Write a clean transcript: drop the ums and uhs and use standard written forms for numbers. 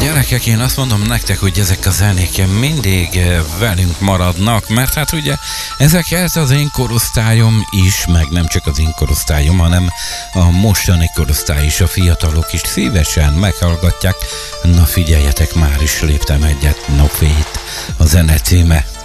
Gyerekek, én azt mondom nektek, hogy ezek a zenék mindig velünk maradnak, mert hát ugye ezeket az én korosztályom is, meg nem csak az én korosztályom, hanem a mostani korosztály is, a fiatalok is szívesen meghallgatják. Na figyeljetek, már is léptem egyet, No Fate a zene címe.